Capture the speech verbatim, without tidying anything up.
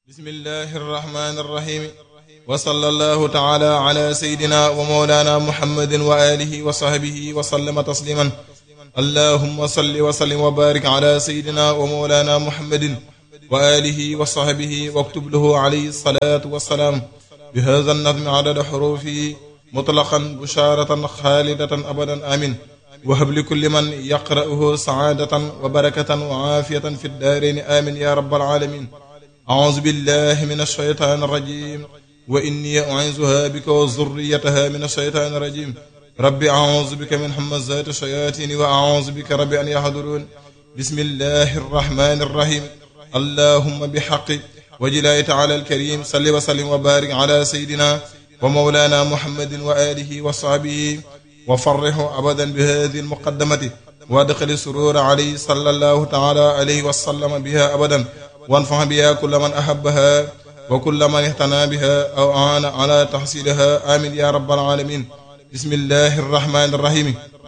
bismillahi irrahmani irrahim wa sallallahu taala ala sayidina wa mawlana muhammadin wa alihi wa sahbihi wa sallama tasliman allahumma salli wa sallim wa barik ala sayidina wa mawlana muhammadin wa alihi wa sahbihi waktub lahu alayhi salatu wassalaam bi hadha an-nazm adada hurufi mutlaqan busharatan khalidatan abadan amin wa hab li kulli man yaqra'uhu sa'adatan wa barakatan wa aafiyatan fi ad-daarayni amin ya rabbal alamin a'uuzu billahi mina shaytaani rajiim wa inni u'iizuhaa bika wa zurriyyatahaa mina shaytaani rajiim rabbi a'uuzu bika min hamazaati shayaatiini wa a'uuzu bika rabbi an yahduruun bismillahi rrahmaani rrahiim allahumma bihaqqi wajhillaahi ta'aalaa al-kariim salli wa sallim wa baarik alaa sayyidinaa wa mawlaanaa muhammadin wa aalihi wa sahbihi wa farrihu abadan bi haadhihi al-muqaddamati wa adkhil suruura alayhi sallallahu ta'aalaa alayhi wa sallam bihaa abadan وانفع بها كل من أحبها وكل من اهتنى بها أو أعان على تحصيلها آمين يا رب العالمين بسم الله الرحمن الرحيم